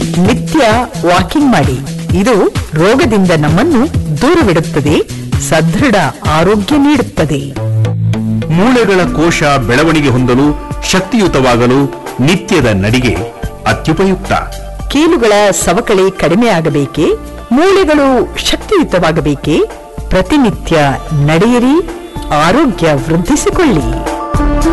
ನಿತ್ಯ ವಾಕಿಂಗ್ ಮಾಡಿ. ಇದು ರೋಗದಿಂದ ನಮ್ಮನ್ನು ದೂರವಿಡುತ್ತದೆ, ಸದೃಢ ಆರೋಗ್ಯ ನೀಡುತ್ತದೆ. ಮೂಳೆಗಳ ಕೋಶ ಬೆಳವಣಿಗೆ ಹೊಂದಲು, ಶಕ್ತಿಯುತವಾಗಲು ನಿತ್ಯದ ನಡಿಗೆ ಅತ್ಯುಪಯುಕ್ತ. ಕೀಲುಗಳ ಸವಕಳಿ ಕಡಿಮೆ ಆಗಬೇಕೆ, ಮೂಳೆಗಳು ಶಕ್ತಿಯುತವಾಗಬೇಕೆ? ಪ್ರತಿನಿತ್ಯ ನಡೆಯಿರಿ, ಆರೋಗ್ಯ ವೃದ್ಧಿಸಿಕೊಳ್ಳಿ.